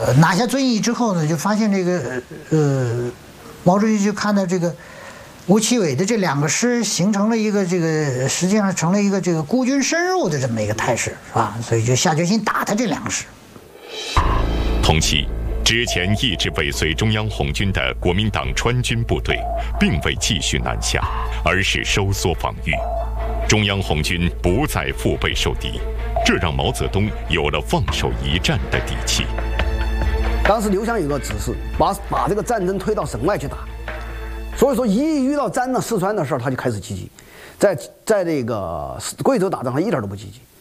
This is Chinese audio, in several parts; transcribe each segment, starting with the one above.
拿下遵义之后呢，就发现这个毛主席就看到这个吴奇伟的这2个师形成了一个这个实际上成了一个这个孤军深入的这么一个态势，是吧？所以就下决心打他这2个师。 同期，之前一直尾随中央红军的国民党川军部队，并未继续南下，而是收缩防御。中央红军不再腹背受敌，这让毛泽东有了放手一战的底气。 当时刘湘有个指示，把这个战争推到省外去打。所以说，一遇到沾了四川的事儿，他就开始积极。在这个贵州打仗，他一点都不积极。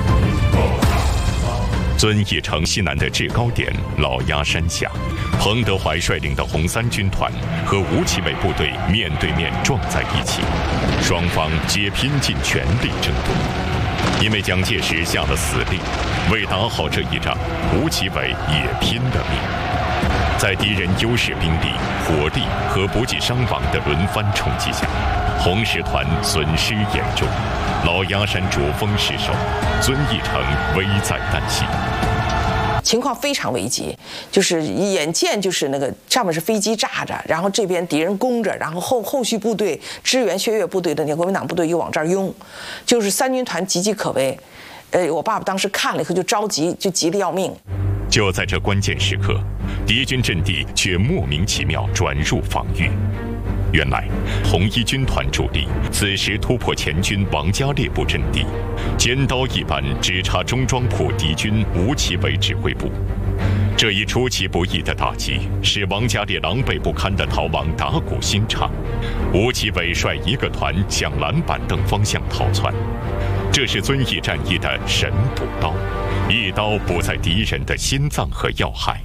遵义城西南的制高点老鸭山下，彭德怀率领的红三军团和吴奇伟部队面对面撞在一起，双方皆拼尽全力争夺。因为蒋介石下了死令，为打好这一仗，吴奇伟也拼了命。在敌人优势兵力、火力和不计伤亡的轮番冲击下，红十团损失严重，老鸭山主峰失守，遵义城危在旦夕。 情况非常危急，就是眼见就是那个上面是飞机炸着，然后这边敌人攻着，然后后续部队支援薛岳部队的那个国民党部队又往这儿拥，就是三军团岌岌可危。我爸爸当时看了以后就着急，就急得要命。 就在这关键时刻，敌军阵地却莫名其妙转入防御。原来，红一军团主力此时突破前军王家烈部阵地，尖刀一般直插中庄铺敌军吴奇伟指挥部。这一出其不意的打击，使王家烈狼狈不堪的逃亡打鼓心肠。吴奇伟率一个团向蓝板凳方向逃窜。这是遵义战役的神补刀，一刀补在敌人的心脏和要害。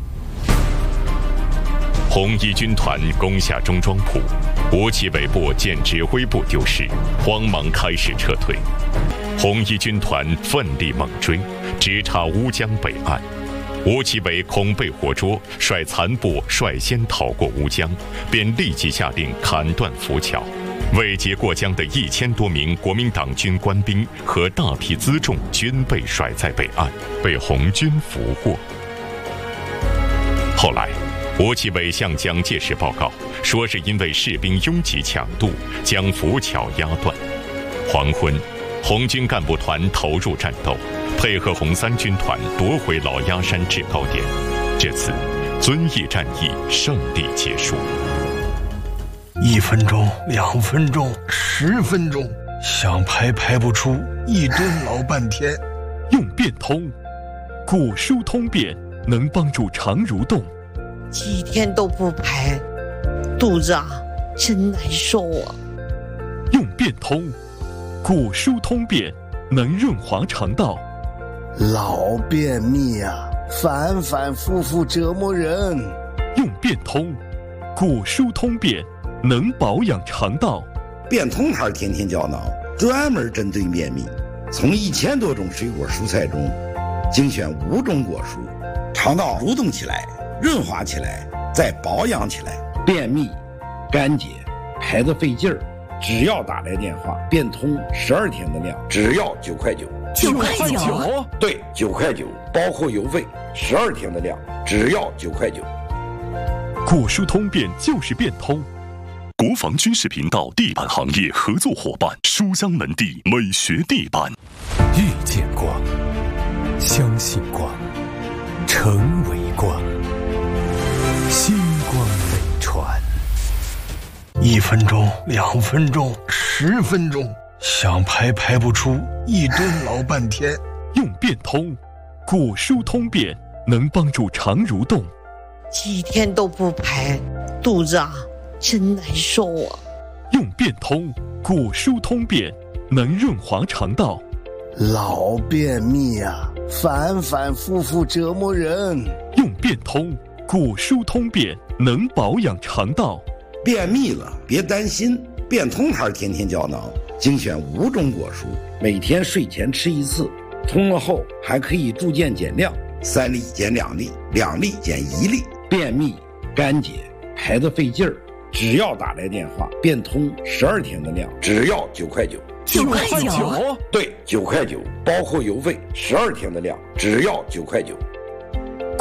红一军团攻下中庄铺，吴奇伟部见指挥部丢失，慌忙开始撤退。红一军团奋力猛追，直插乌江北岸。吴奇伟恐被活捉，率残部率先逃过乌江，便立即下令砍断浮桥。未劫过江的1000多名国民党军官兵和大批辎重均被甩在北岸，被红军俘获。后来，吴奇伟向蒋介石报告，说是因为士兵拥挤抢渡，将浮桥压断。黄昏，红军干部团投入战斗，配合红三军团夺回老鸭山制高点。这次，遵义战役胜利结束。 1分钟、2分钟、10分钟，想排不出，一蹲老半天。 用变通，古书通变能帮助肠蠕动。 几天都不排，肚子真难受啊。 用变通，古书通变能润滑肠道。 老便秘反反复复折磨人。 用变通，古书通变能保养肠道。 变通牌天天胶囊专门针对便秘，从1000多种水果蔬菜中精选5种果蔬，肠道蠕动起来，润滑起来，再保养起来。便秘、干结、排得费劲儿，只要打来电话，变通12天的量，只要9块9。 9块9？ 对，9块9，包括邮费，12天的量，只要9块9。 古书通变就是变通。 国防军事频道地板行业合作伙伴书香门第美学地板。 遇见光，相信光，成为光，星光美传。 1分钟、2分钟、10分钟，想排不出，一蹲老半天。 用变通，古书通变能帮助肠蠕动。 几天都不排，肚子真难受啊。 用变通，古书通变能润滑肠道。 老便秘反反复复折磨人。 用变通，古书通变能保养肠道。 便秘了别担心，变通牌天天胶囊精选5种果蔬，每天睡前吃1次，通了后还可以逐渐减量，3粒减2粒，2粒减1粒。便秘、干结、排得费劲儿，只要打来电话，变通12天的量，只要9块9。 9块9？ 对，9块9，包括邮费，12天的量，只要9块9。